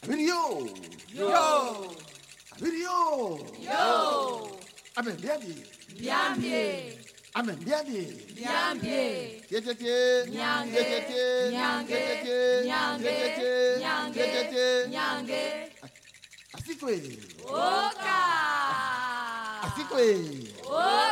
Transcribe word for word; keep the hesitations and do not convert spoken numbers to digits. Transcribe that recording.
Video. Yo. Video. Yo. Amen, biabi. Biambi. Amen, biabi. Biambi. Yetete. Nyange. Yetete. Nyange. Yetete. Nyange. Yetete. Nyange. Yetete. Nyange. Asikwe. Oka. Asikwe. Oka.